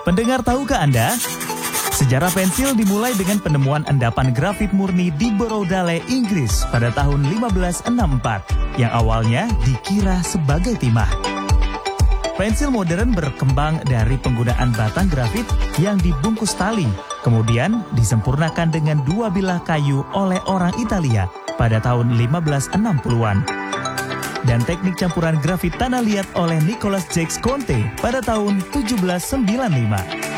Pendengar, tahukah Anda? Sejarah pensil dimulai dengan penemuan endapan grafit murni di Borrowdale, Inggris pada tahun 1564 yang awalnya dikira sebagai timah. Pensil modern berkembang dari penggunaan batang grafit yang dibungkus tali, kemudian disempurnakan dengan dua bilah kayu oleh orang Italia pada tahun 1560-an. Dan teknik campuran grafit tanah liat oleh Nicolas Jacques Conte pada tahun 1795.